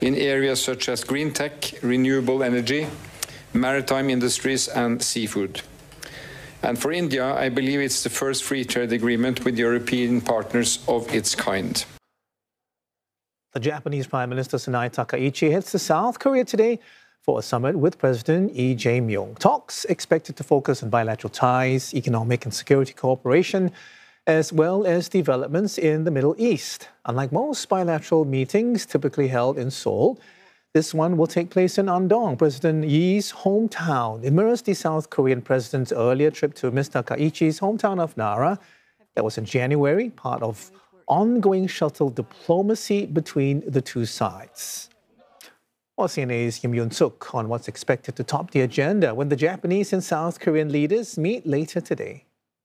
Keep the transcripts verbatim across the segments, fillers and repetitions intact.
in areas such as green tech, renewable energy, maritime industries and seafood. And for India, I believe it's the first free trade agreement with European partners of its kind. The Japanese Prime Minister Sanai Takaichi heads to South Korea today for a summit with President Lee Jae-myung. Talks expected to focus on bilateral ties, economic and security cooperation, as well as developments in the Middle East. Unlike most bilateral meetings typically held in Seoul, this one will take place in Andong, President Lee's hometown. It mirrors the South Korean president's earlier trip to Mister Takaichi's hometown of Nara. That was in January, part of ongoing shuttle diplomacy between the two sides. Well, C N A's Kim Yoon-suk on what's expected to top the agenda when the Japanese and South Korean leaders meet later today.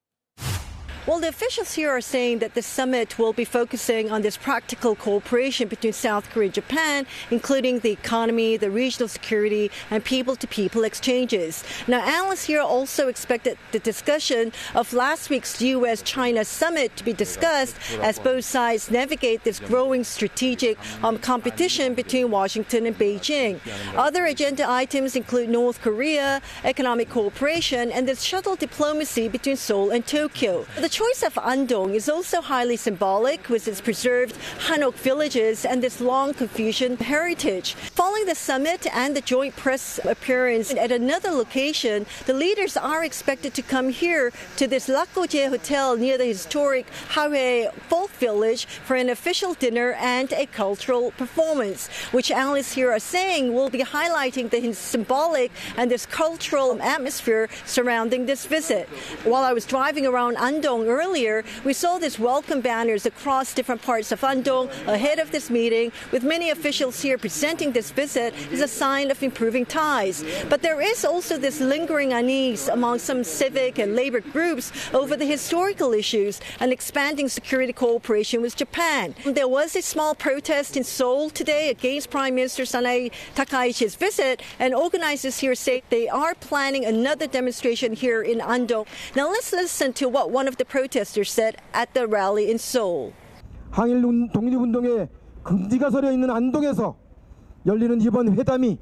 Well, the officials here are saying that the summit will be focusing on this practical cooperation between South Korea and Japan, including the economy, the regional security, and people-to-people exchanges. Now, analysts here also expected the discussion of last week's U S China summit to be discussed as both sides navigate this growing strategic um, competition between Washington and Beijing. Other agenda items include North Korea, economic cooperation, and the shuttle diplomacy between Seoul and Tokyo. The choice of Andong is also highly symbolic, with its preserved Hanok villages and this long Confucian heritage. Following the summit and the joint press appearance at another location, the leaders are expected to come here to this Lakgoje Hotel near the historic Hae Folk Village for an official dinner and a cultural performance, which analysts here are saying will be highlighting the symbolic and this cultural atmosphere surrounding this visit. While I was driving around Andong earlier, we saw these welcome banners across different parts of Andong ahead of this meeting, with many officials here presenting this visit as a sign of improving ties. But there is also this lingering unease among some civic and labor groups over the historical issues and expanding security cooperation with Japan. There was a small protest in Seoul today against Prime Minister Sanai Takaichi's visit, and organizers here say they are planning another demonstration here in Andong. Now let's listen to what one of the protesters said at the rally in Seoul. 항일 독립운동의 긍지가 서려 있는 안동에서 열리는 이번 회담이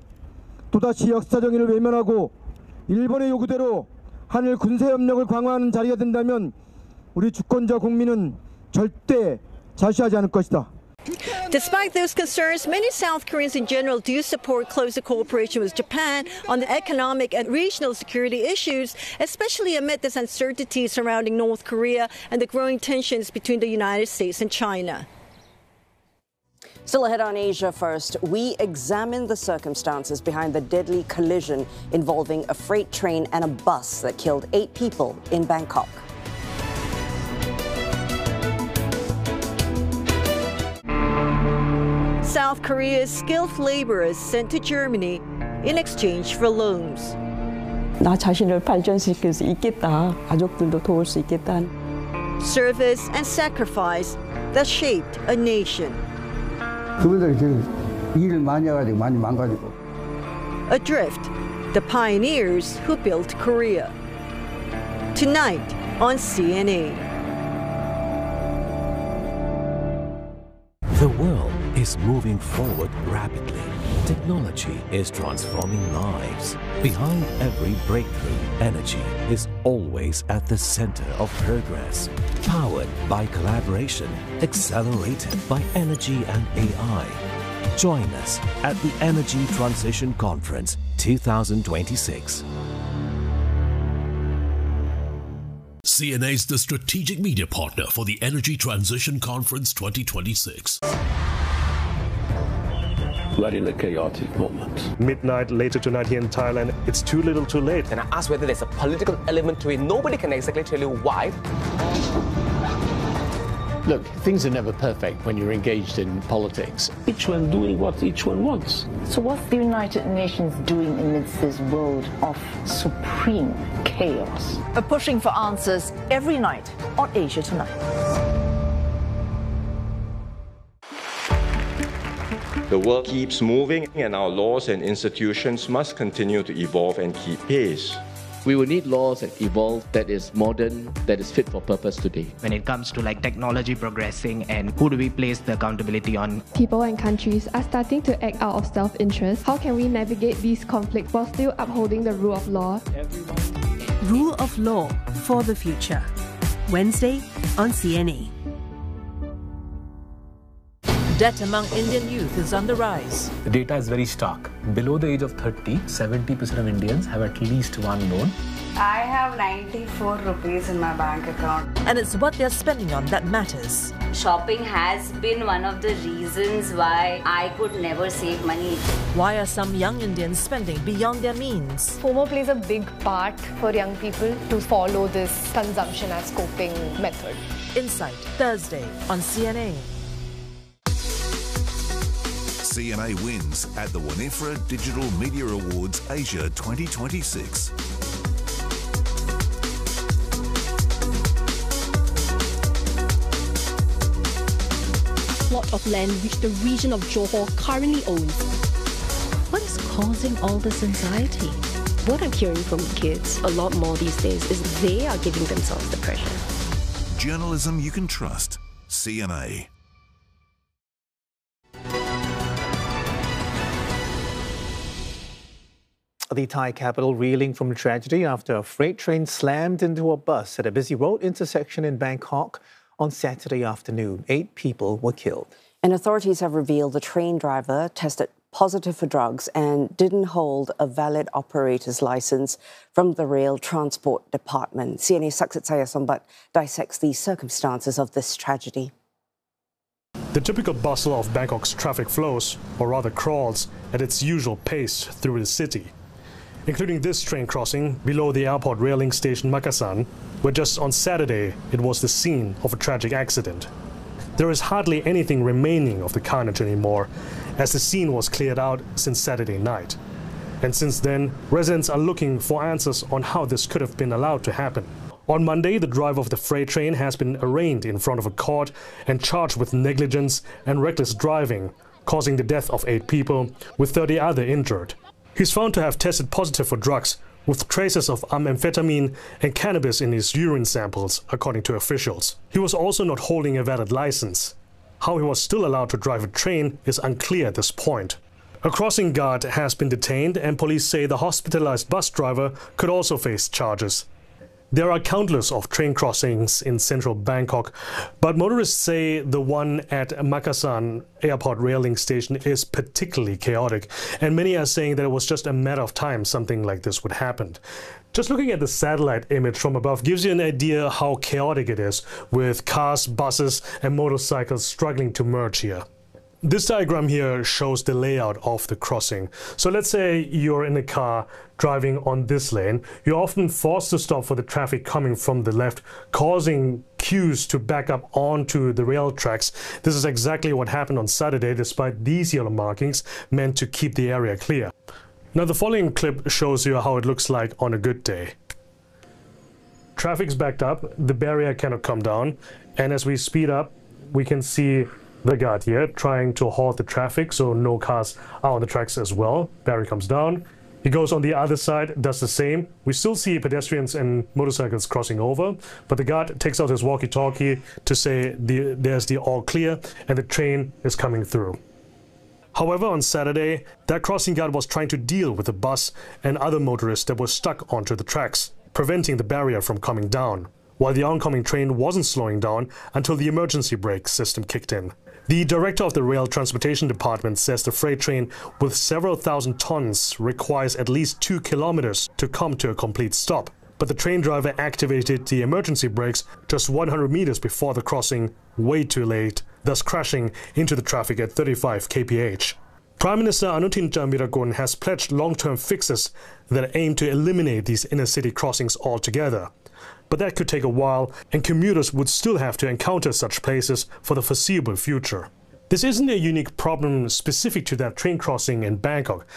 또다시 역사적인을 외면하고 일본의 요구대로 한일 군사 협력을 강화하는 자리가 된다면 우리 주권자 국민은 절대 자시하지 않을 것이다. Despite those concerns, many South Koreans in general do support closer cooperation with Japan on the economic and regional security issues, especially amid this uncertainty surrounding North Korea and the growing tensions between the United States and China. Still ahead on Asia First, we examine the circumstances behind the deadly collision involving a freight train and a bus that killed eight people in Bangkok. South Korea's skilled laborers sent to Germany in exchange for loans. 나 자신을 발전시킬 수 있겠다. 가족들도 도울 수 있겠다. Service and sacrifice that shaped a nation. 그분들이 지금 일을 많이 해가지고 많이 망가지고. Adrift, the pioneers who built Korea. Tonight on C N A. The world is moving forward rapidly. Technology is transforming lives. Behind every breakthrough, energy is always at the center of progress. Powered by collaboration, accelerated by energy and A I. Join us at the Energy Transition Conference twenty twenty-six. C N A is the strategic media partner for the Energy Transition Conference twenty twenty-six. We're in a chaotic moment. Midnight later tonight here in Thailand, it's too little too late. And I asked whether there's a political element to it. Nobody can exactly tell you why. Look, things are never perfect when you're engaged in politics. Each one doing what each one wants. So what's the United Nations doing amidst this world of supreme chaos? We're pushing for answers every night on Asia Tonight. The world keeps moving, and our laws and institutions must continue to evolve and keep pace. We will need laws that evolve, that is modern, that is fit for purpose today. When it comes to like technology progressing and who do we place the accountability on? People and countries are starting to act out of self-interest. How can we navigate these conflicts while still upholding the rule of law? Rule of Law for the Future. Wednesday on C N A. Debt among Indian youth is on the rise. The data is very stark. Below the age of thirty, seventy percent of Indians have at least one loan. I have ninety-four rupees in my bank account. And it's what they're spending on that matters. Shopping has been one of the reasons why I could never save money. Why are some young Indians spending beyond their means? FOMO plays a big part for young people to follow this consumption as coping method. Insight, Thursday on C N A. C N A wins at the Winifred Digital Media Awards Asia twenty twenty-six. Plot of land which the region of Johor currently owns. What is causing all this anxiety? What I'm hearing from kids a lot more these days is they are giving themselves the pressure. Journalism you can trust. C N A. The Thai capital reeling from tragedy after a freight train slammed into a bus at a busy road intersection in Bangkok on Saturday afternoon. Eight people were killed. And authorities have revealed the train driver tested positive for drugs and didn't hold a valid operator's license from the Rail Transport Department. C N A's Saksit Sayasombat dissects the circumstances of this tragedy. The typical bustle of Bangkok's traffic flows, or rather crawls, at its usual pace through the city, including this train crossing below the airport railing station Makasan, where just on Saturday it was the scene of a tragic accident. There is hardly anything remaining of the carnage anymore, as the scene was cleared out since Saturday night. And since then, residents are looking for answers on how this could have been allowed to happen. On Monday, the driver of the freight train has been arraigned in front of a court and charged with negligence and reckless driving, causing the death of eight people, with thirty others injured. He's found to have tested positive for drugs, with traces of amphetamine and cannabis in his urine samples, according to officials. He was also not holding a valid license. How he was still allowed to drive a train is unclear at this point. A crossing guard has been detained, and police say the hospitalized bus driver could also face charges. There are countless of train crossings in central Bangkok, but motorists say the one at Makasan Airport railing station is particularly chaotic, and many are saying that it was just a matter of time something like this would happen. Just looking at the satellite image from above gives you an idea how chaotic it is, with cars, buses and motorcycles struggling to merge here. This diagram here shows the layout of the crossing. So let's say you're in a car driving on this lane. You're often forced to stop for the traffic coming from the left, causing queues to back up onto the rail tracks. This is exactly what happened on Saturday, despite these yellow markings meant to keep the area clear. Now the following clip shows you how it looks like on a good day. Traffic's backed up, the barrier cannot come down, and as we speed up, we can see the guard here trying to halt the traffic so no cars are on the tracks as well. Barrier comes down. He goes on the other side, does the same. We still see pedestrians and motorcycles crossing over, but the guard takes out his walkie-talkie to say the, there's the all clear and the train is coming through. However, on Saturday, that crossing guard was trying to deal with the bus and other motorists that were stuck onto the tracks, preventing the barrier from coming down, while the oncoming train wasn't slowing down until the emergency brake system kicked in. The director of the Rail Transportation Department says the freight train with several thousand tons requires at least two kilometers to come to a complete stop. But the train driver activated the emergency brakes just one hundred meters before the crossing, way too late, thus crashing into the traffic at thirty-five kilometers per hour. Prime Minister Anutin Javirakun has pledged long-term fixes that aim to eliminate these inner-city crossings altogether. But that could take a while, and commuters would still have to encounter such places for the foreseeable future. This isn't a unique problem specific to that train crossing in Bangkok.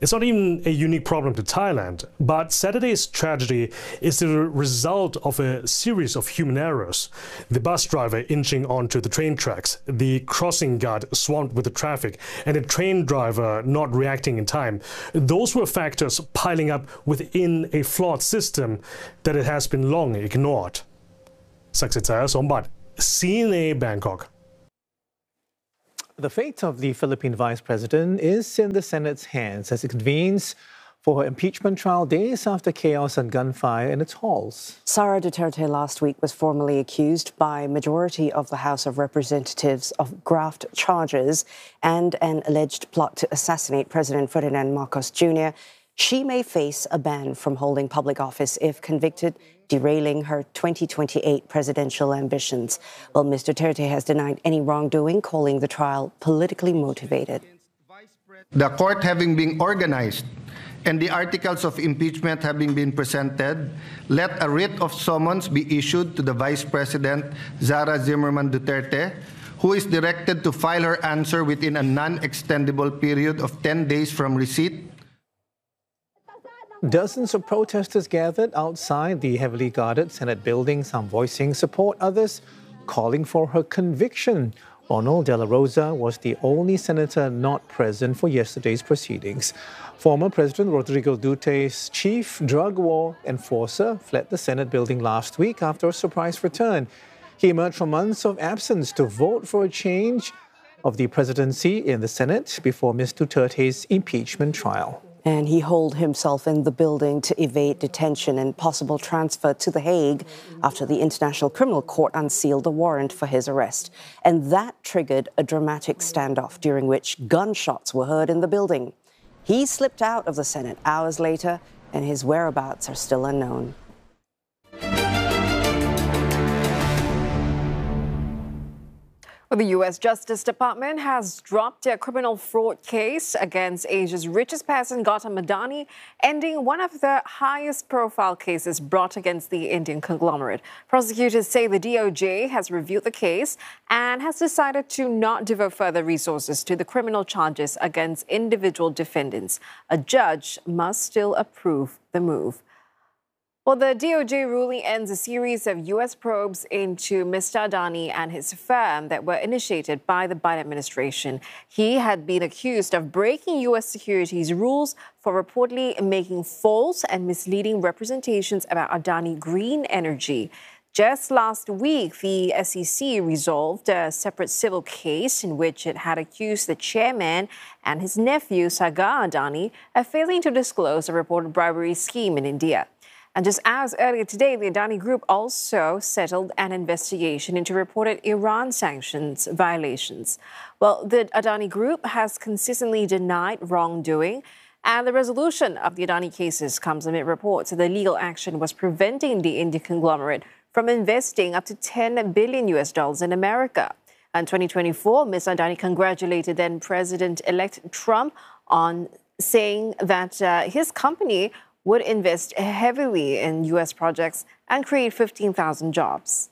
It's not even a unique problem to Thailand, but Saturday's tragedy is the result of a series of human errors. The bus driver inching onto the train tracks, the crossing guard swamped with the traffic, and the train driver not reacting in time. Those were factors piling up within a flawed system that it has been long ignored. Saksitaya Sombat, C N A Bangkok. The fate of the Philippine Vice President is in the Senate's hands as it convenes for her impeachment trial days after chaos and gunfire in its halls. Sara Duterte last week was formally accused by majority of the House of Representatives of graft charges and an alleged plot to assassinate President Ferdinand Marcos Junior She may face a ban from holding public office if convicted, derailing her twenty twenty-eight presidential ambitions. Well, Miz Duterte has denied any wrongdoing, calling the trial politically motivated. The court having been organized and the articles of impeachment having been presented, let a writ of summons be issued to the Vice President, Sara Zimmerman Duterte, who is directed to file her answer within a non-extendable period of ten days from receipt. Dozens of protesters gathered outside the heavily guarded Senate building, some voicing support, others calling for her conviction. Ronald De La Rosa was the only senator not present for yesterday's proceedings. Former President Rodrigo Duterte's chief drug war enforcer fled the Senate building last week after a surprise return. He emerged from months of absence to vote for a change of the presidency in the Senate before Miz Duterte's impeachment trial. And he holed himself in the building to evade detention and possible transfer to The Hague after the International Criminal Court unsealed the warrant for his arrest. And that triggered a dramatic standoff during which gunshots were heard in the building. He slipped out of the Senate hours later, and his whereabouts are still unknown. Well, the U S Justice Department has dropped a criminal fraud case against Asia's richest person, Gautam Adani, ending one of the highest-profile cases brought against the Indian conglomerate. Prosecutors say the D O J has reviewed the case and has decided to not devote further resources to the criminal charges against individual defendants. A judge must still approve the move. Well, the D O J ruling ends a series of U S probes into Mister Adani and his firm that were initiated by the Biden administration. He had been accused of breaking U S securities rules for reportedly making false and misleading representations about Adani Green Energy. Just last week, the S E C resolved a separate civil case in which it had accused the chairman and his nephew, Sagar Adani, of failing to disclose a reported bribery scheme in India. And just as earlier today, the Adani Group also settled an investigation into reported Iran sanctions violations. Well, the Adani Group has consistently denied wrongdoing, and the resolution of the Adani cases comes amid reports that the legal action was preventing the Indian conglomerate from investing up to ten billion U S dollars in America. In twenty twenty-four, Miz Adani congratulated then President-elect Trump on saying that uh, his company would invest heavily in U S projects and create fifteen thousand jobs.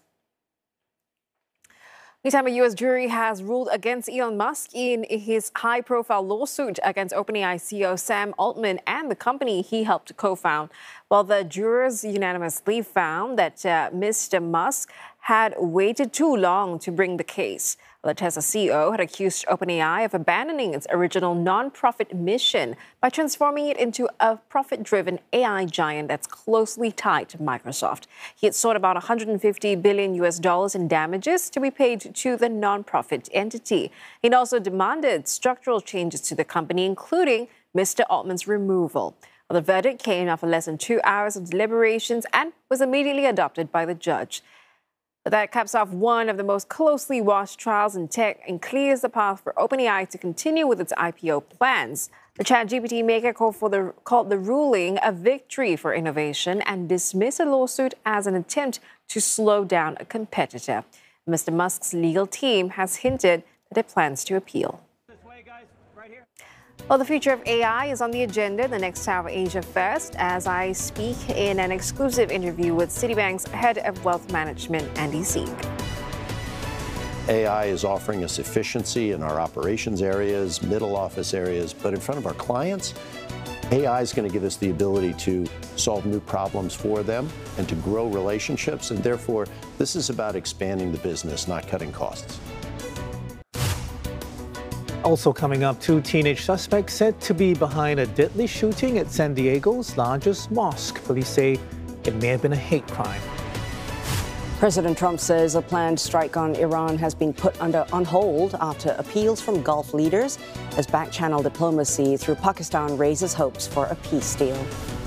Meantime, a U S jury has ruled against Elon Musk in his high-profile lawsuit against OpenAI C E O Sam Altman and the company he helped co-found. While the jurors unanimously found that uh, Mister Musk had waited too long to bring the case. The Tesla C E O had accused OpenAI of abandoning its original non-profit mission by transforming it into a profit-driven A I giant that's closely tied to Microsoft. He had sought about one hundred fifty billion U S dollars in damages to be paid to the non-profit entity. He'd also demanded structural changes to the company, including Mister Altman's removal. Well, the verdict came after less than two hours of deliberations and was immediately adopted by the judge. That caps off one of the most closely watched trials in tech and clears the path for OpenAI to continue with its I P O plans. The ChatGPT maker called, for the, called the ruling a victory for innovation and dismissed the lawsuit as an attempt to slow down a competitor. Mister Musk's legal team has hinted that it plans to appeal. Well, the future of A I is on the agenda in the next hour of Asia First as I speak in an exclusive interview with Citibank's Head of Wealth Management, Andy Sieg. A I is offering us efficiency in our operations areas, middle office areas, but in front of our clients, A I is going to give us the ability to solve new problems for them and to grow relationships, and therefore, this is about expanding the business, not cutting costs. Also coming up, two teenage suspects said to be behind a deadly shooting at San Diego's largest mosque. Police say it may have been a hate crime. President Trump says a planned strike on Iran has been put under on hold after appeals from Gulf leaders as back-channel diplomacy through Pakistan raises hopes for a peace deal.